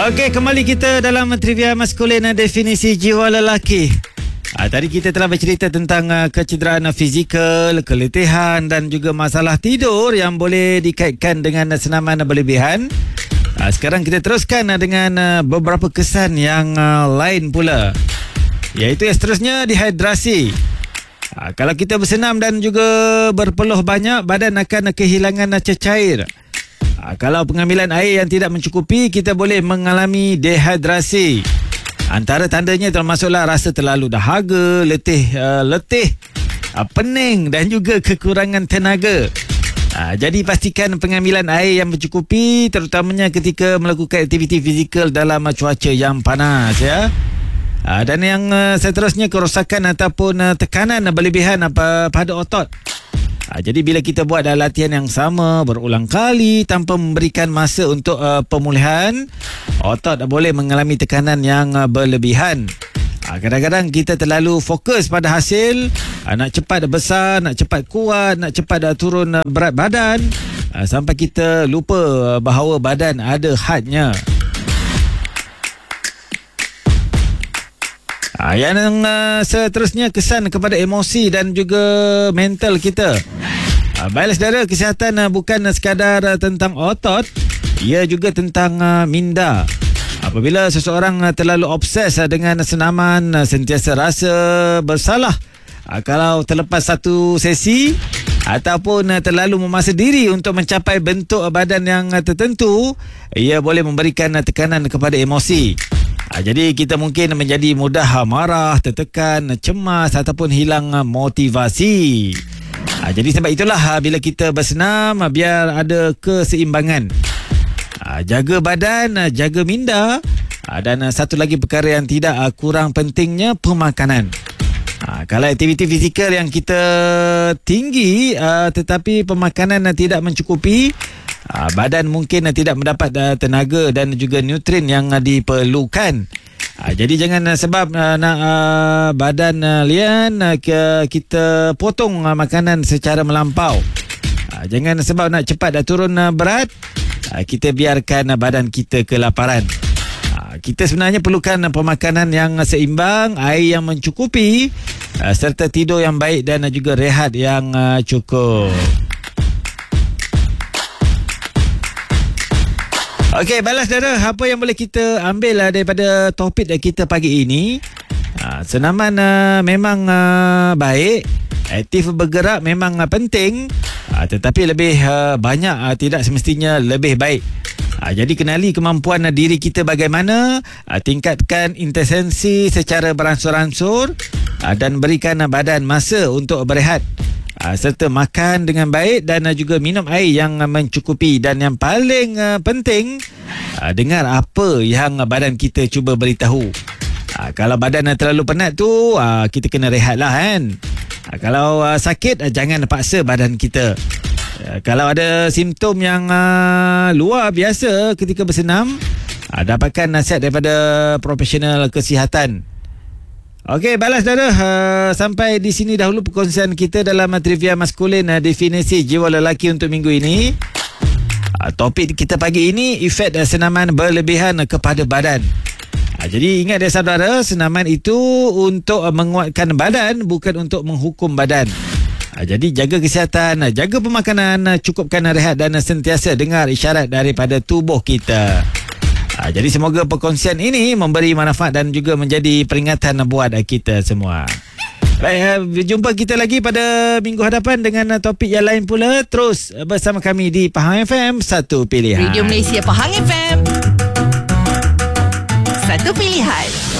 Okey, kembali kita dalam trivia maskulin definisi jiwa lelaki. Tadi kita telah bercerita tentang kecederaan fizikal, keletihan dan juga masalah tidur yang boleh dikaitkan dengan senaman berlebihan. Sekarang kita teruskan dengan beberapa kesan yang lain pula, iaitu yang seterusnya, dehidrasi. Kalau kita bersenam dan juga berpeluh banyak, badan akan kehilangan cecair. Kalau pengambilan air yang tidak mencukupi, kita boleh mengalami dehidrasi. Antara tandanya termasuklah rasa terlalu dahaga, letih, pening dan juga kekurangan tenaga. Jadi pastikan pengambilan air yang mencukupi, terutamanya ketika melakukan aktiviti fizikal dalam cuaca yang panas, ya. Dan yang seterusnya, kerosakan ataupun tekanan berlebihan pada otot. Jadi bila kita buat latihan yang sama berulang kali tanpa memberikan masa untuk pemulihan, otot boleh mengalami tekanan yang berlebihan. Kadang-kadang kita terlalu fokus pada hasil, nak cepat besar, nak cepat kuat, nak cepat turun berat badan, sampai kita lupa bahawa badan ada hadnya. Yang seterusnya, kesan kepada emosi dan juga mental kita. Baiklah saudara, kesihatan bukan sekadar tentang otot, ia juga tentang minda. Apabila seseorang terlalu obses dengan senaman, sentiasa rasa bersalah kalau terlepas satu sesi, ataupun terlalu memaksa diri untuk mencapai bentuk badan yang tertentu, ia boleh memberikan tekanan kepada emosi. Jadi kita mungkin menjadi mudah marah, tertekan, cemas ataupun hilang motivasi. Jadi sebab itulah bila kita bersenam, biar ada keseimbangan. Jaga badan, jaga minda, dan satu lagi perkara yang tidak kurang pentingnya, pemakanan. Kalau aktiviti fizikal yang kita tinggi tetapi pemakanan tidak mencukupi, badan mungkin tidak mendapat tenaga dan juga nutrien yang diperlukan. Jadi jangan sebab nak badan lian, kita potong makanan secara melampau. Jangan sebab nak cepat turun berat, kita biarkan badan kita kelaparan. Kita sebenarnya perlukan pemakanan yang seimbang, air yang mencukupi, serta tidur yang baik dan juga rehat yang cukup. Okey, balas saudara, apa yang boleh kita ambil daripada topik kita pagi ini? Senaman memang baik, aktif bergerak memang penting, tetapi lebih banyak tidak semestinya lebih baik. Jadi kenali kemampuan diri kita bagaimana, tingkatkan intensi secara beransur-ansur, dan berikan badan masa untuk berehat, serta makan dengan baik dan juga minum air yang mencukupi. Dan yang paling penting, dengar apa yang badan kita cuba beritahu. Kalau badan terlalu penat tu, kita kena rehatlah kan. Kalau sakit, jangan paksa badan kita. Kalau ada simptom yang luar biasa ketika bersenam, dapatkan nasihat daripada profesional kesihatan. Okey, balas saudara, sampai di sini dahulu perkongsian kita dalam trivia maskulin definisi jiwa lelaki untuk minggu ini. Topik kita pagi ini, efek senaman berlebihan kepada badan. Jadi ingat saudara, senaman itu untuk menguatkan badan, bukan untuk menghukum badan. Jadi jaga kesihatan, jaga pemakanan, cukupkan rehat dan sentiasa dengar isyarat daripada tubuh kita. Jadi semoga perkongsian ini memberi manfaat dan juga menjadi peringatan buat kita semua. Baik, jumpa kita lagi pada minggu hadapan dengan topik yang lain pula. Terus bersama kami di Pahang FM, satu pilihan. Radio Malaysia Pahang FM, satu pilihan.